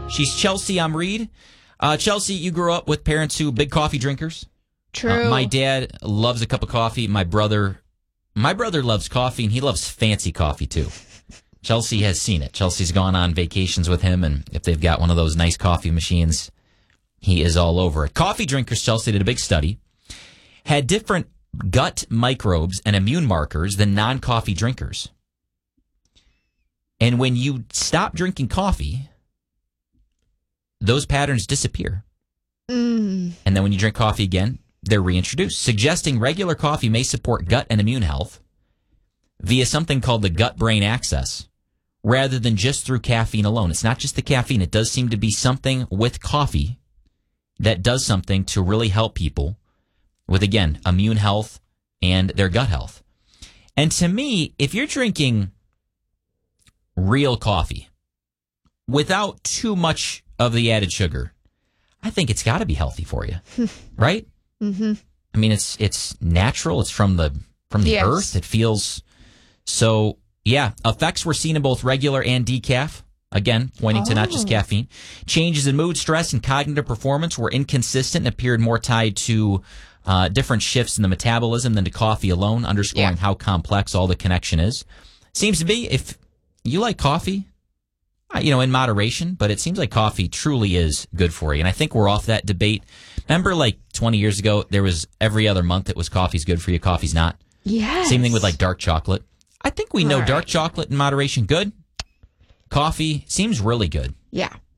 She's Chelsea. I'm Reed. Chelsea, you grew up with parents who big coffee drinkers. True. My dad loves a cup of coffee. My brother loves coffee, and he loves fancy coffee, too. Chelsea has seen it. Chelsea's gone on vacations with him, and if they've got one of those nice coffee machines, he is all over it. Coffee drinkers, Chelsea did a big study, had different gut microbes and immune markers than non-coffee drinkers. And when you stop drinking coffee, those patterns disappear. And then when you drink coffee again, they're reintroduced, suggesting regular coffee may support gut and immune health via something called the gut-brain axis, rather than just through caffeine alone. It's not just the caffeine. It does seem to be something with coffee that does something to really help people with, again, immune health and their gut health. And to me, if you're drinking real coffee without too much of the added sugar, I think it's got to be healthy for you, right? Mm-hmm. I mean, it's natural. It's from the Yes. earth. It feels so. Yeah, effects were seen in both regular and decaf. Again, pointing to not just caffeine. Changes in mood, stress, and cognitive performance were inconsistent and appeared more tied to different shifts in the metabolism than to coffee alone, underscoring how complex all the connection is. Seems to be, if you like coffee, in moderation, but it seems like coffee truly is good for you. And I think we're off that debate. Remember, like 20 years ago, there was every other month it was coffee's good for you, coffee's not. Yes. Same thing with like dark chocolate. I think we know All right. dark chocolate in moderation, good. Coffee seems really good. Yeah.